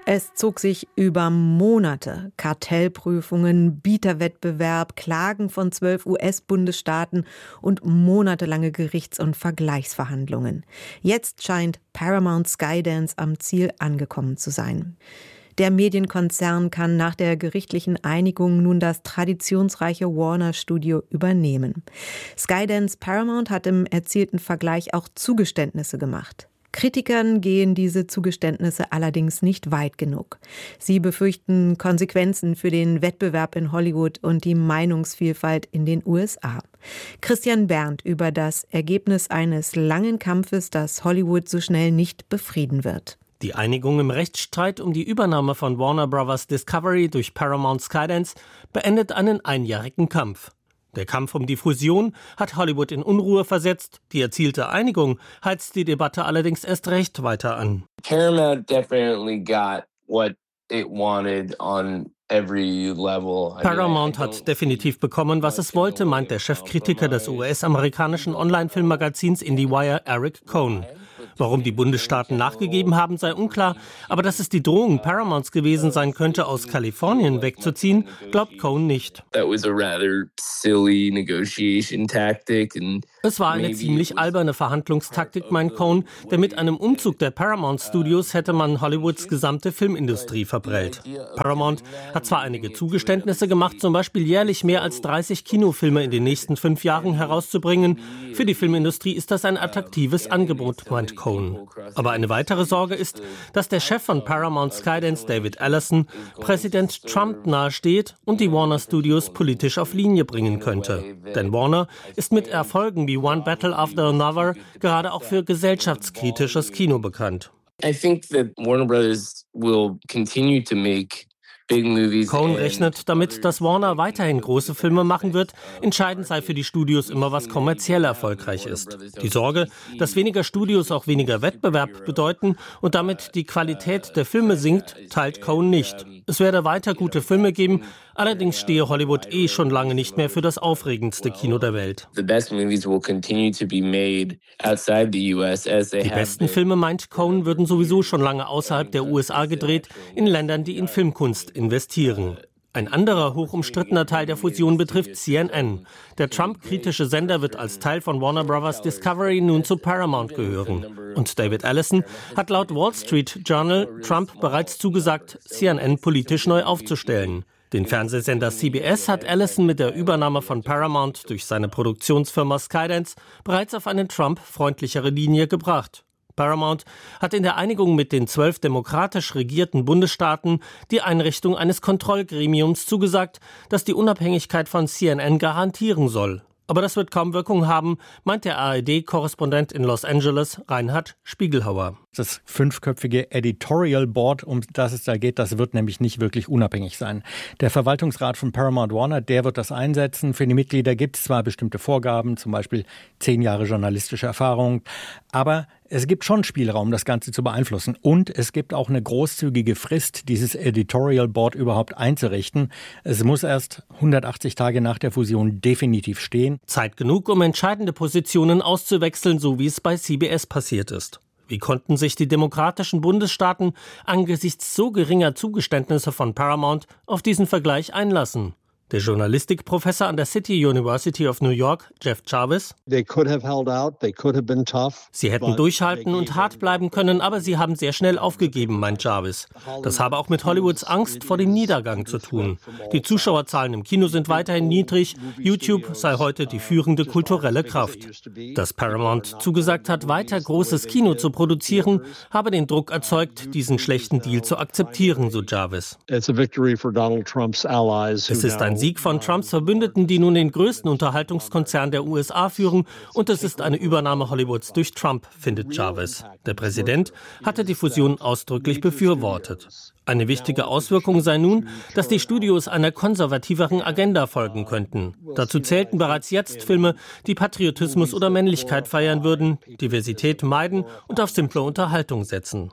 Es zog sich über Monate. Kartellprüfungen, Bieterwettbewerb, Klagen von 12 US-Bundesstaaten und monatelange Gerichts- und Vergleichsverhandlungen. Jetzt scheint Paramount Skydance am Ziel angekommen zu sein. Der Medienkonzern kann nach der gerichtlichen Einigung nun das traditionsreiche Warner-Studio übernehmen. Skydance Paramount hat im erzielten Vergleich auch Zugeständnisse gemacht. Kritikern gehen diese Zugeständnisse allerdings nicht weit genug. Sie befürchten Konsequenzen für den Wettbewerb in Hollywood und die Meinungsvielfalt in den USA. Christian Berndt über das Ergebnis eines langen Kampfes, das Hollywood so schnell nicht befrieden wird. Die Einigung im Rechtsstreit um die Übernahme von Warner Bros. Discovery durch Paramount Skydance beendet einen einjährigen Kampf. Der Kampf um die Fusion hat Hollywood in Unruhe versetzt. Die erzielte Einigung heizt die Debatte allerdings erst recht weiter an. Paramount definitely got what it wanted on every level. Paramount hat definitiv bekommen, was es wollte, meint der Chefkritiker des US-amerikanischen Online-Filmmagazins IndieWire, Eric Kohn. Warum die Bundesstaaten nachgegeben haben, sei unklar, aber dass es die Drohung Paramounts gewesen sein könnte, aus Kalifornien wegzuziehen, glaubt Kohn nicht. Es war eine ziemlich alberne Verhandlungstaktik, meint Kohn, denn mit einem Umzug der Paramount Studios hätte man Hollywoods gesamte Filmindustrie verprellt. Paramount hat zwar einige Zugeständnisse gemacht, zum Beispiel jährlich mehr als 30 Kinofilme in den nächsten 5 Jahren herauszubringen. Für die Filmindustrie ist das ein attraktives Angebot, meint Kohn. Aber eine weitere Sorge ist, dass der Chef von Paramount Skydance, David Ellison, Präsident Trump nahesteht und die Warner Studios politisch auf Linie bringen könnte. Denn Warner ist mit Erfolgen wie One Battle After Another gerade auch für gesellschaftskritisches Kino bekannt. I think that Warner Brothers will continue to make Kohn rechnet damit, dass Warner weiterhin große Filme machen wird. Entscheidend sei für die Studios immer, was kommerziell erfolgreich ist. Die Sorge, dass weniger Studios auch weniger Wettbewerb bedeuten und damit die Qualität der Filme sinkt, teilt Kohn nicht. Es werde weiter gute Filme geben, allerdings stehe Hollywood schon lange nicht mehr für das aufregendste Kino der Welt. Die besten Filme, meint Kohn, würden sowieso schon lange außerhalb der USA gedreht, in Ländern, die in Filmkunst investieren. Ein anderer hochumstrittener Teil der Fusion betrifft CNN. Der Trump-kritische Sender wird als Teil von Warner Bros. Discovery nun zu Paramount gehören. Und David Ellison hat laut Wall Street Journal Trump bereits zugesagt, CNN politisch neu aufzustellen. Den Fernsehsender CBS hat Ellison mit der Übernahme von Paramount durch seine Produktionsfirma Skydance bereits auf eine Trump-freundlichere Linie gebracht. Paramount hat in der Einigung mit den 12 demokratisch regierten Bundesstaaten die Einrichtung eines Kontrollgremiums zugesagt, das die Unabhängigkeit von CNN garantieren soll. Aber das wird kaum Wirkung haben, meint der ARD-Korrespondent in Los Angeles, Reinhard Spiegelhauer. Das 5-köpfige Editorial Board, um das es da geht, das wird nämlich nicht wirklich unabhängig sein. Der Verwaltungsrat von Paramount Warner, der wird das einsetzen. Für die Mitglieder gibt es zwar bestimmte Vorgaben, zum Beispiel 10 Jahre journalistische Erfahrung, aber es gibt schon Spielraum, das Ganze zu beeinflussen. Und es gibt auch eine großzügige Frist, dieses Editorial Board überhaupt einzurichten. Es muss erst 180 Tage nach der Fusion definitiv stehen. Zeit genug, um entscheidende Positionen auszuwechseln, so wie es bei CBS passiert ist. Wie konnten sich die demokratischen Bundesstaaten angesichts so geringer Zugeständnisse von Paramount auf diesen Vergleich einlassen? Der Journalistikprofessor an der City University of New York, Jeff Jarvis: Sie hätten durchhalten und hart bleiben können, aber sie haben sehr schnell aufgegeben, meint Jarvis. Das habe auch mit Hollywoods Angst vor dem Niedergang zu tun. Die Zuschauerzahlen im Kino sind weiterhin niedrig. YouTube sei heute die führende kulturelle Kraft. Dass Paramount zugesagt hat, weiter großes Kino zu produzieren, habe den Druck erzeugt, diesen schlechten Deal zu akzeptieren, so Jarvis. Es ist ein Sieg von Trumps Verbündeten, die nun den größten Unterhaltungskonzern der USA führen, und es ist eine Übernahme Hollywoods durch Trump, findet Jarvis. Der Präsident hatte die Fusion ausdrücklich befürwortet. Eine wichtige Auswirkung sei nun, dass die Studios einer konservativeren Agenda folgen könnten. Dazu zählten bereits jetzt Filme, die Patriotismus oder Männlichkeit feiern würden, Diversität meiden und auf simple Unterhaltung setzen.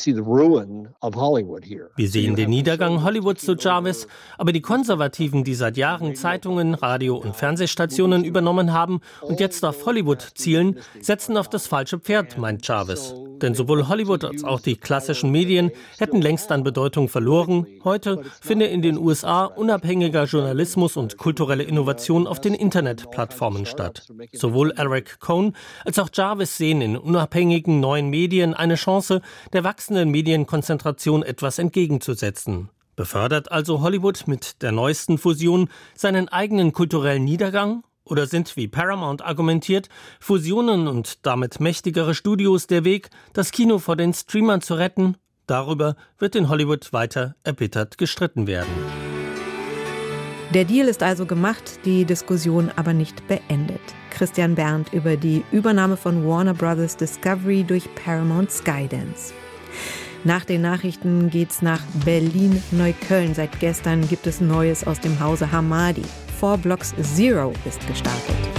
Wir sehen den Niedergang Hollywoods, so Jarvis, aber die Konservativen, die seit Jahren Zeitungen, Radio- und Fernsehstationen übernommen haben und jetzt auf Hollywood zielen, setzen auf das falsche Pferd, meint Jarvis. Denn sowohl Hollywood als auch die klassischen Medien hätten längst an Bedeutung verloren. Heute finde in den USA unabhängiger Journalismus und kulturelle Innovation auf den Internetplattformen statt. Sowohl Eric Kohn als auch Jarvis sehen in unabhängigen neuen Medien eine Chance, der wachsenden Medienkonzentration etwas entgegenzusetzen. Befördert also Hollywood mit der neuesten Fusion seinen eigenen kulturellen Niedergang? Oder sind, wie Paramount argumentiert, Fusionen und damit mächtigere Studios der Weg, das Kino vor den Streamern zu retten? Darüber wird in Hollywood weiter erbittert gestritten werden. Der Deal ist also gemacht, die Diskussion aber nicht beendet. Christian Berndt über die Übernahme von Warner Bros. Discovery durch Paramount Skydance. Nach den Nachrichten geht's nach Berlin-Neukölln. Seit gestern gibt es Neues aus dem Hause Hamadi. 4 Blocks Zero ist gestartet.